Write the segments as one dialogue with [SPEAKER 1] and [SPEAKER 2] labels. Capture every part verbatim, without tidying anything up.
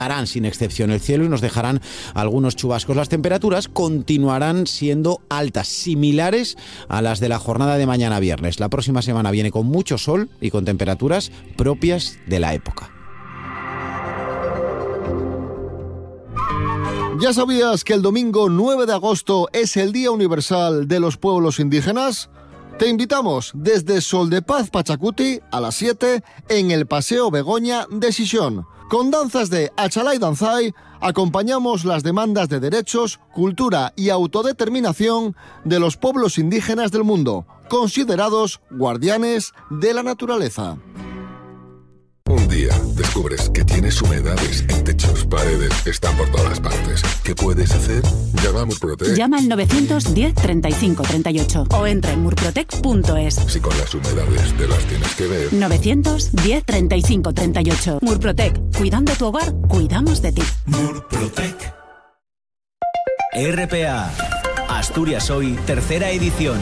[SPEAKER 1] harán sin excepción el cielo y nos dejarán algunos chubascos. Las temperaturas continuarán siendo altas, similares a las de la jornada de mañana viernes. La próxima semana viene con mucho sol y con temperaturas propias de la época.
[SPEAKER 2] ¿Ya sabías que el domingo nueve de agosto es el Día Universal de los Pueblos Indígenas? Te invitamos desde Sol de Paz Pachacuti a las siete en el Paseo Begoña de Xixón. Con danzas de Achalay Danzai acompañamos las demandas de derechos, cultura y autodeterminación de los pueblos indígenas del mundo, considerados guardianes de la naturaleza.
[SPEAKER 3] Un día descubres que tienes humedades en techos, paredes, están por todas partes. ¿Qué puedes hacer? Llama a Murprotec.
[SPEAKER 4] Llama al novecientos diez treinta y cinco treinta y ocho o entra en murprotec punto es.
[SPEAKER 3] Si con las humedades te las tienes que ver.
[SPEAKER 4] novecientos diez treinta y cinco treinta y ocho. Murprotec. Cuidando tu hogar, cuidamos de ti.
[SPEAKER 5] Murprotec. R P A. Asturias Hoy, tercera edición.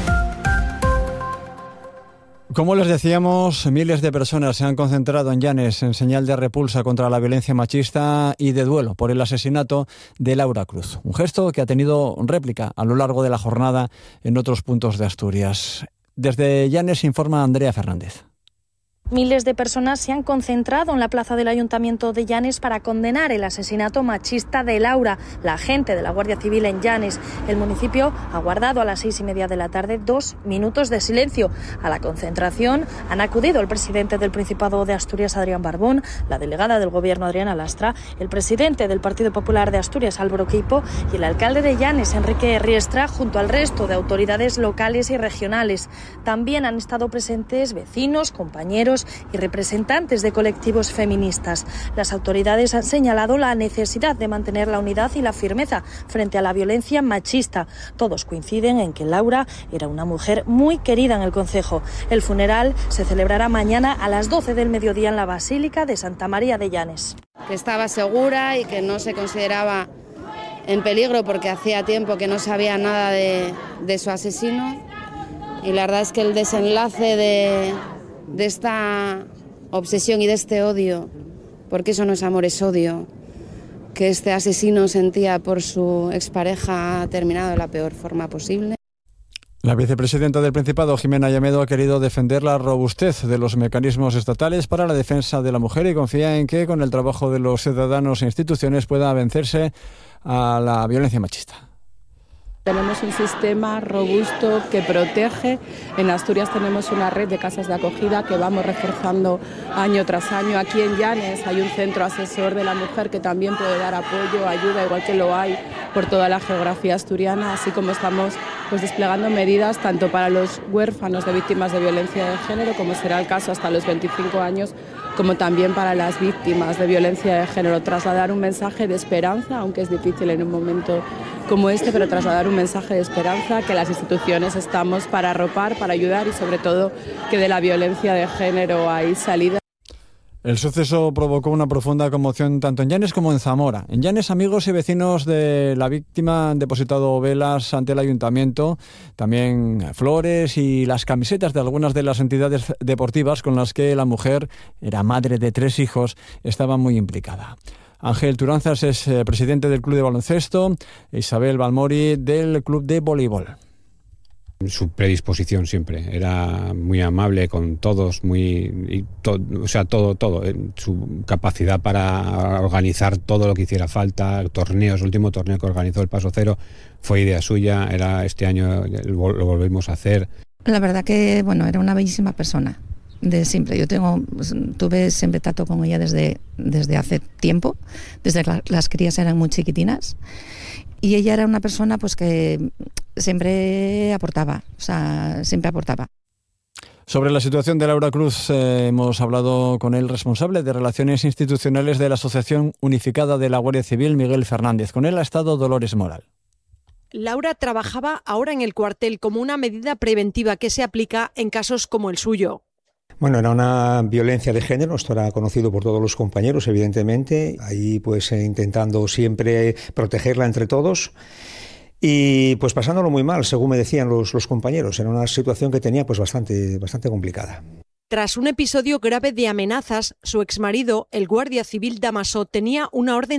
[SPEAKER 6] Como les decíamos, miles de personas se han concentrado en Llanes en señal de repulsa contra la violencia machista y de duelo por el asesinato de Laura Cruz. Un gesto que ha tenido réplica a lo largo de la jornada en otros puntos de Asturias. Desde Llanes informa Andrea Fernández.
[SPEAKER 7] Miles de personas se han concentrado en la plaza del Ayuntamiento de Llanes para condenar el asesinato machista de Laura, la agente de la Guardia Civil en Llanes. El municipio ha guardado a las seis y media de la tarde dos minutos de silencio. A la concentración han acudido el presidente del Principado de Asturias, Adrián Barbón, la delegada del Gobierno, Adriana Lastra, el presidente del Partido Popular de Asturias, Álvaro Queipo, y el alcalde de Llanes, Enrique Riestra, junto al resto de autoridades locales y regionales. También han estado presentes vecinos, compañeros y representantes de colectivos feministas. Las autoridades han señalado la necesidad de mantener la unidad y la firmeza frente a la violencia machista. Todos coinciden en que Laura era una mujer muy querida en el concejo. El funeral se celebrará mañana a las doce del mediodía en la Basílica de Santa María de Llanes.
[SPEAKER 8] Que estaba segura y que no se consideraba en peligro porque hacía tiempo que no sabía nada de, de su asesino. Y la verdad es que el desenlace de... de esta obsesión y de este odio, porque eso no es amor, es odio, que este asesino sentía por su expareja ha terminado de la peor forma posible.
[SPEAKER 6] La vicepresidenta del Principado, Jimena Llamedo, ha querido defender la robustez de los mecanismos estatales para la defensa de la mujer y confía en que con el trabajo de los ciudadanos e instituciones pueda vencerse a la violencia machista.
[SPEAKER 9] Tenemos un sistema robusto que protege. En Asturias tenemos una red de casas de acogida que vamos reforzando año tras año. Aquí en Llanes hay un centro asesor de la mujer que también puede dar apoyo, ayuda, igual que lo hay por toda la geografía asturiana, así como estamos pues desplegando medidas tanto para los huérfanos de víctimas de violencia de género, como será el caso hasta los veinticinco años, como también para las víctimas de violencia de género. Trasladar un mensaje de esperanza, aunque es difícil en un momento como este, pero trasladar un mensaje de esperanza, que las instituciones estamos para arropar, para ayudar y sobre todo que de la violencia de género hay salida.
[SPEAKER 6] El suceso provocó una profunda conmoción tanto en Llanes como en Zamora. En Llanes, amigos y vecinos de la víctima han depositado velas ante el ayuntamiento, también flores y las camisetas de algunas de las entidades deportivas con las que la mujer, era madre de tres hijos, estaba muy implicada. Ángel Turanzas es eh, presidente del Club de Baloncesto, Isabel Balmori del Club de Voleibol.
[SPEAKER 10] Su predisposición siempre, era muy amable con todos, muy, y to, o sea, todo, todo, su capacidad para organizar todo lo que hiciera falta, torneos, el último torneo que organizó el Paso Cero fue idea suya, era este año lo volvimos a hacer.
[SPEAKER 11] La verdad que, bueno, era una bellísima persona, de siempre. Yo tengo, tuve siempre trato con ella desde, desde hace tiempo, desde que las crías eran muy chiquitinas. Y ella era una persona pues que siempre aportaba, o sea, siempre aportaba.
[SPEAKER 6] Sobre la situación de Laura Cruz eh, hemos hablado con el responsable de Relaciones Institucionales de la Asociación Unificada de la Guardia Civil, Miguel Fernández. Con él ha estado Dolores Moral.
[SPEAKER 12] Laura trabajaba ahora en el cuartel como una medida preventiva que se aplica en casos como el suyo.
[SPEAKER 13] Bueno, era una violencia de género, esto era conocido por todos los compañeros, evidentemente, ahí pues eh, intentando siempre protegerla entre todos y pues pasándolo muy mal, según me decían los, los compañeros, era una situación que tenía pues bastante, bastante complicada.
[SPEAKER 12] Tras un episodio grave de amenazas, su exmarido, el guardia civil Damaso, tenía una orden